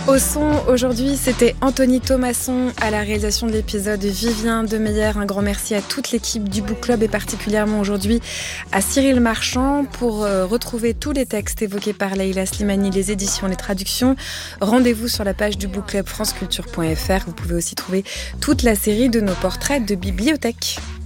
Au son, aujourd'hui, c'était Anthony Thomasson à la réalisation de l'épisode, Vivien Demeyer. Un grand merci à toute l'équipe du Book Club et particulièrement aujourd'hui à Cyril Marchand. Pour retrouver tous les textes évoqués par Leïla Slimani, les éditions, les traductions, rendez-vous sur la page du Book Club franceculture.fr. Vous pouvez aussi trouver toute la série de nos portraits de bibliothèque.